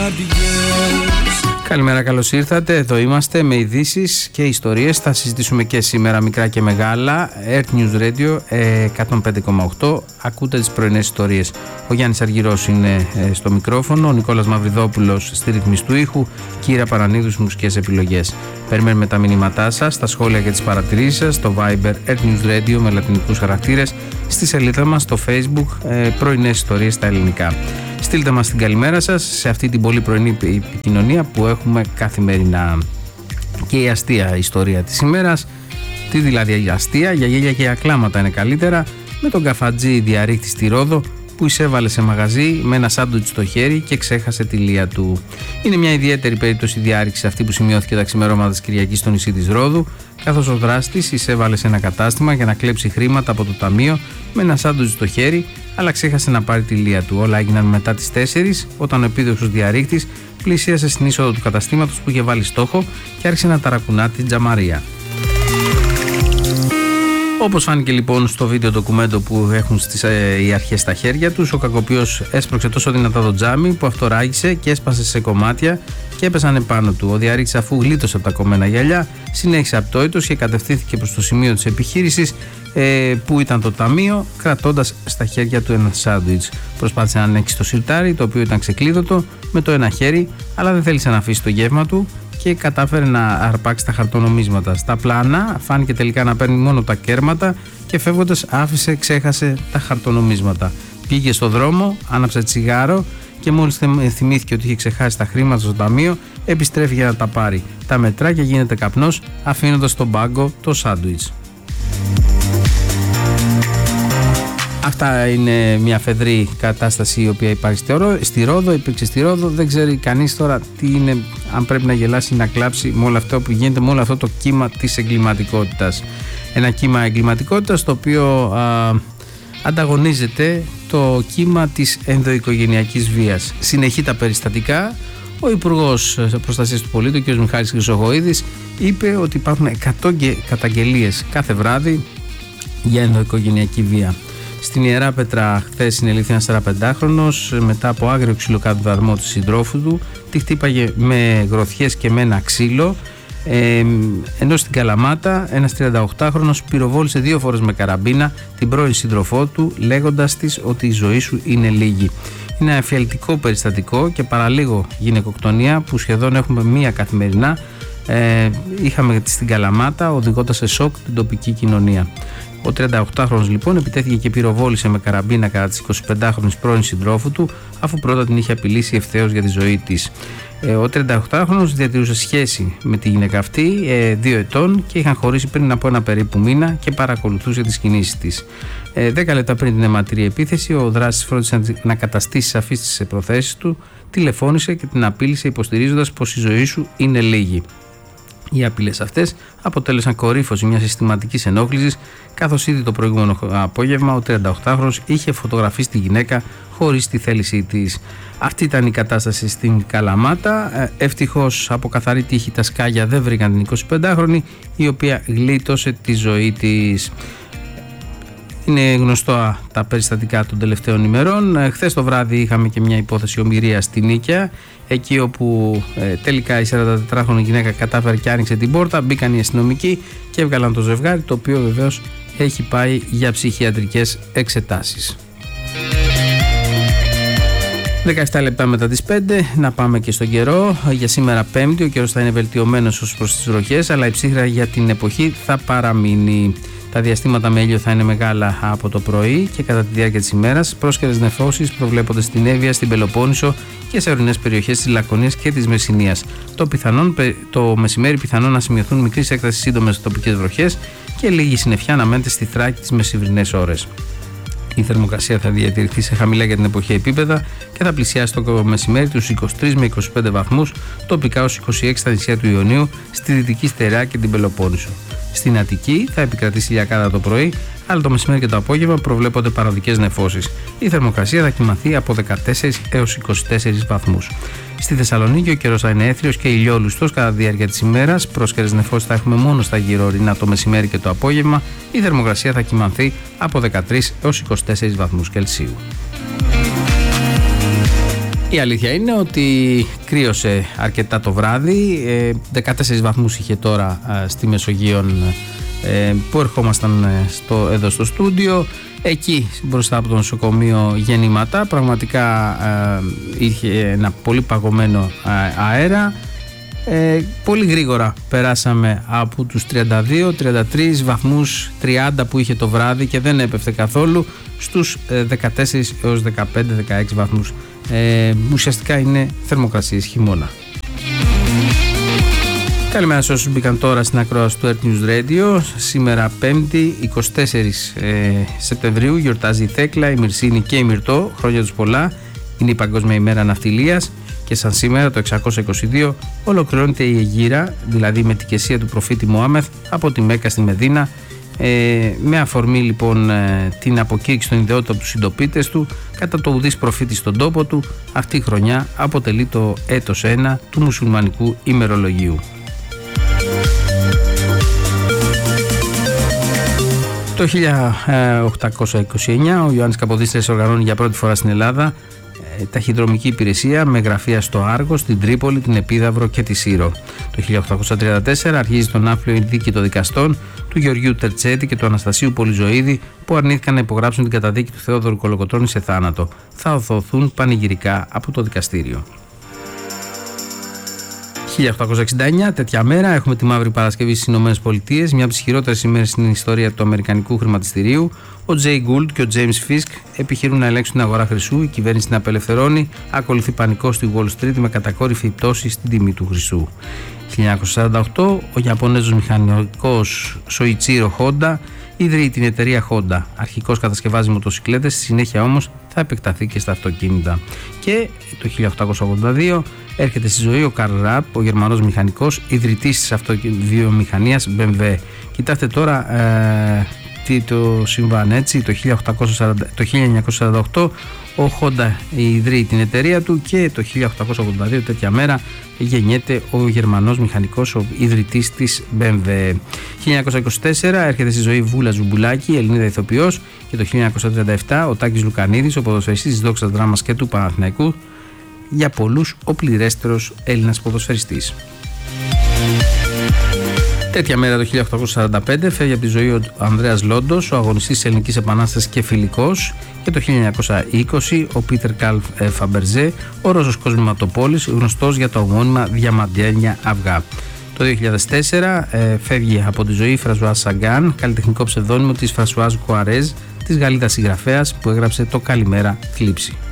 Καλημέρα, καλώς ήρθατε. Εδώ είμαστε με ειδήσεις και ιστορίες. Θα συζητήσουμε και σήμερα μικρά και μεγάλα. Earth News Radio 105,8. Ακούτε τις πρωινές ιστορίες. Ο Γιάννης Αργυρός είναι στο μικρόφωνο, ο Νικόλας Μαυριδόπουλος στη ρυθμίση του ήχου, Κύρα Παρανίδου στις μουσικές επιλογές. Περιμένουμε τα μηνύματά σας, τα σχόλια και τις παρατηρήσεις σας στο Viber Earth News Radio με λατινικούς χαρακτήρες, στη σελίδα μας στο Facebook πρωινές ιστορίες στα ελληνικά. Στείλτε μας την καλημέρα σας σε αυτή την πολύ πρωινή επικοινωνία που έχουμε καθημερινά. Και η αστεία ιστορία της ημέρας, τι δηλαδή η αστεία, για γέλια και ακλάματα είναι καλύτερα, με τον καφατζή διαρρήκτη στη Ρόδο που εισέβαλε σε μαγαζί με ένα σάντουιτς στο χέρι και ξέχασε τη λία του. Είναι μια ιδιαίτερη περίπτωση διάρρηξη αυτή που σημειώθηκε τα ξημερώματα της Κυριακής στο νησί της Ρόδου, καθώς ο δράστης εισέβαλε σε ένα κατάστημα για να κλέψει χρήματα από το ταμείο με ένα σάντουιτς στο χέρι, αλλά ξέχασε να πάρει τη λία του. Όλα έγιναν μετά τις 4, όταν ο επίδοξος διαρρήκτης πλησίασε στην είσοδο του καταστήματος που είχε βάλει στόχο και άρχισε να ταρακουνά την τζαμαρία. Όπως φάνηκε λοιπόν στο βίντεο ντοκουμέντο που έχουν οι αρχές στα χέρια τους, ο κακοποιός έσπρωξε τόσο δυνατά το τζάμι που αυτό ράγισε και έσπασε σε κομμάτια και έπεσαν επάνω του. Ο διαρρήκτης, αφού γλίτωσε από τα κομμένα γυαλιά, συνέχισε απτόητος και κατευθύνθηκε προς το σημείο της επιχείρησης που ήταν το ταμείο, κρατώντας στα χέρια του ένα σάντουιτς. Προσπάθησε να ανοίξει το σιρτάρι, το οποίο ήταν ξεκλείδωτο, με το ένα χέρι, αλλά δεν θέλησε να αφήσει το γεύμα του και κατάφερε να αρπάξει τα χαρτονομίσματα. Στα πλάνα φάνηκε τελικά να παίρνει μόνο τα κέρματα και φεύγοντας ξέχασε τα χαρτονομίσματα. Πήγε στο δρόμο, άναψε τσιγάρο και μόλις θυμήθηκε ότι είχε ξεχάσει τα χρήματα στο ταμείο, επιστρέφει για να τα πάρει. Τα μετρά και γίνεται καπνός, αφήνοντας στον πάγκο το σάντουιτς. Αυτά είναι μια φεδρή κατάσταση η οποία υπάρχει στη Ρόδο, υπήρξε στη Ρόδο. Δεν ξέρει κανείς τώρα τι είναι, αν πρέπει να γελάσει ή να κλάψει με όλο αυτό που γίνεται, με όλο αυτό το κύμα της εγκληματικότητας. Ένα κύμα εγκληματικότητας το οποίο ανταγωνίζεται το κύμα της ενδοοικογενειακής βίας. Συνεχεί τα περιστατικά. Ο Υπουργός Προστασίας του Πολίτη, ο κ. Μιχάλης Χρυσοχοΐδης, είπε ότι υπάρχουν 100 καταγγελίες κάθε βράδυ για ενδοοικογενειακή βία. Στην Ιεράπετρα χθες συνελήφθη ένας 45χρονος μετά από άγριο ξυλοκαδαρμό του συντρόφου του. Τη χτύπαγε με γροθιές και με ένα ξύλο. Ενώ στην Καλαμάτα ένας 38χρονος πυροβόλησε 2 φορές με καραμπίνα την πρώην σύντροφό του, λέγοντας της ότι η ζωή σου είναι λίγη. Είναι ένα εφιαλτικό περιστατικό και παραλίγο γυναικοκτονία που σχεδόν έχουμε μία καθημερινά. Είχαμε στην Καλαμάτα, οδηγώντας σε σοκ την τοπική κοινωνία. Ο 38χρονος λοιπόν επιτέθηκε και πυροβόλησε με καραμπίνα κατά της 25χρονης πρώην συντρόφου του, αφού πρώτα την είχε απειλήσει ευθέως για τη ζωή της. Ο 38χρονος διατηρούσε σχέση με τη γυναίκα αυτή 2 ετών και είχαν χωρίσει πριν από ένα περίπου μήνα και παρακολουθούσε τις κινήσεις της. 10 λεπτά πριν την αιματηρή επίθεση, ο δράστης φρόντισε να καταστήσει σαφείς τις προθέσεις του, τηλεφώνησε και την απείλησε υποστηρίζοντας πως η ζωή σου είναι λίγη. Οι απειλές αυτές αποτέλεσαν κορύφωση μιας συστηματικής ενόχλησης, καθώς ήδη το προηγούμενο απόγευμα ο 38χρονος είχε φωτογραφίσει τη γυναίκα χωρίς τη θέλησή της. Αυτή ήταν η κατάσταση στην Καλαμάτα. Ευτυχώς από καθαρή τύχη τα σκάγια δεν βρήκαν την 25χρονη, η οποία γλίτωσε τη ζωή της. Είναι γνωστό τα περιστατικά των τελευταίων ημερών. Χθες το βράδυ είχαμε και μια υπόθεση ομηρίας στη Νίκαια, εκεί όπου τελικά η 44χρονη γυναίκα κατάφερε και άνοιξε την πόρτα, μπήκαν οι αστυνομικοί και έβγαλαν το ζευγάρι, το οποίο βεβαίως έχει πάει για ψυχιατρικές εξετάσεις. 17 λεπτά μετά τις 5, να πάμε και στον καιρό. Για σήμερα Πέμπτη ο καιρός θα είναι βελτιωμένος ως προς τις βροχές, αλλά η ψύχρα για την εποχή θα παραμείνει. Τα διαστήματα με ήλιο θα είναι μεγάλα από το πρωί και κατά τη διάρκεια της ημέρας. Πρόσκαιρες νεφώσεις προβλέπονται στην Εύβοια, στην Πελοπόννησο και σε ορεινές περιοχές της Λακωνίας και της Μεσσηνίας. Το μεσημέρι πιθανόν να σημειωθούν μικρής έκτασης σύντομες τοπικές βροχές και λίγη συννεφιά αναμένεται στη Θράκη τις μεσημβρινές ώρες. Η θερμοκρασία θα διατηρηθεί σε χαμηλά για την εποχή επίπεδα και θα πλησιάσει το μεσημέρι τους 23 με 25 βαθμούς, τοπικά ως 26 στα νησιά του Ιωνίου, στη Δυτική Στερεά και την Πελοπόννησο. Στην Αττική θα επικρατήσει ηλιακάδα το πρωί, αλλά το μεσημέρι και το απόγευμα προβλέπονται παροδικές νεφώσεις. Η θερμοκρασία θα κυμανθεί από 14 έως 24 βαθμούς. Στη Θεσσαλονίκη ο καιρός θα είναι έθριος και ηλιόλουστος κατά τη διάρκεια της ημέρας. Πρόσκαιρες νεφώσεις θα έχουμε μόνο στα γύρω-ορεινά το μεσημέρι και το απόγευμα. Η θερμοκρασία θα κυμανθεί από 13 έως 24 βαθμούς Κελσίου. Η αλήθεια είναι ότι κρύωσε αρκετά το βράδυ, 14 βαθμούς είχε τώρα στη Μεσογείον που ερχόμασταν εδώ στο στούντιο. Εκεί μπροστά από το νοσοκομείο γεννήματα πραγματικά είχε ένα πολύ παγωμένο αέρα. Πολύ γρήγορα περάσαμε από τους 32-33 βαθμούς, 30 που είχε το βράδυ και δεν έπεφτε καθόλου, στους 14 έως 15-16 βαθμούς. Ουσιαστικά είναι θερμοκρασίες χειμώνα. Καλημέρα σε όσους μπήκαν τώρα στην ακρόαση του Earth News Radio. Σήμερα 5η 24 Σεπτεμβρίου γιορτάζει η Θέκλα, η Μυρσίνη και η Μυρτώ. Χρόνια τους πολλά. Είναι η Παγκόσμια ημέρα ναυτιλίας και σαν σήμερα το 622 ολοκληρώνεται η Αιγύρα, δηλαδή η μετικεσία του προφήτη Μωάμεθ από τη Μέκκα στη Μεδίνα. Με αφορμή λοιπόν την αποκήρυξη των ιδεότητων από τους συντοπίτες του κατά το ουδής προφήτη στον τόπο του, αυτή η χρονιά αποτελεί το έτος 1 του μουσουλμανικού ημερολογίου. Το 1829 ο Ιωάννης Καποδίστριας οργανώνει για πρώτη φορά στην Ελλάδα ταχυδρομική υπηρεσία με γραφεία στο Άργο, στην Τρίπολη, την Επίδαυρο και τη Σύρο. Το 1834 αρχίζει το ναύπλιο η δίκη των δικαστών του Γεωργίου Τερτσέτη και του Αναστασίου Πολυζωίδη που αρνήθηκαν να υπογράψουν την καταδίκη του Θεόδωρου Κολοκοτρώνη σε θάνατο. Θα οθωθούν πανηγυρικά από το δικαστήριο. 1869, τέτοια μέρα, έχουμε τη Μαύρη Παρασκευή στις Ηνωμένες Πολιτείες, μια από τις χειρότερες ημέρες στην ιστορία του αμερικανικού χρηματιστηρίου. Ο Τζέι Γκούλτ και ο Τζέιμς Φίσκ επιχειρούν να ελέγξουν την αγορά χρυσού, η κυβέρνηση την απελευθερώνει, ακολουθεί πανικό στη Wall Street με κατακόρυφη πτώση στην τιμή του χρυσού. 1948, ο Ιαπωνέζος μηχανικός Σοϊτσίρο Χόντα ιδρύει την εταιρεία Honda. Αρχικώς κατασκευάζει μοτοσικλέτες, στη συνέχεια όμως θα επεκταθεί και στα αυτοκίνητα. Και το 1882 έρχεται στη ζωή ο Καρλ Ραπ, ο Γερμανός μηχανικός, ιδρυτής της αυτοβιομηχανίας BMW. Κοιτάξτε τώρα τι το συμβάν, έτσι. Το 1948 ο Honda ιδρύει την εταιρεία του και το 1882 τέτοια μέρα γεννιέται ο Γερμανός μηχανικός, ο ιδρυτής της BMW. 1924 έρχεται στη ζωή Βούλα Ζουμπουλάκη, Ελληνίδα ηθοποιός, και το 1937 ο Τάκης Λουκανίδης, ο ποδοσφαιριστής της Δόξας Δράμας και του Παναθηναϊκού, για πολλούς ο πληρέστερος Έλληνας ποδοσφαιριστής. Τέτοια μέρα το 1845 φεύγει από τη ζωή ο Ανδρέας Λόντος, ο αγωνιστής της Ελληνικής Επανάστασης και φιλικός, και το 1920 ο Πίτερ Καλ Φαμπερζέ, ο Ρώσος κοσμηματοπόλης, γνωστός για τα ομώνυμα διαμαντένια αυγά. Το 2004 φεύγει από τη ζωή η Φρανσουάζ Σαγκάν, καλλιτεχνικό ψευδόνυμο της Φρανσουάζ Κουαρέζ, της Γαλλίδας συγγραφέας που έγραψε το «Καλημέρα Θλίψη».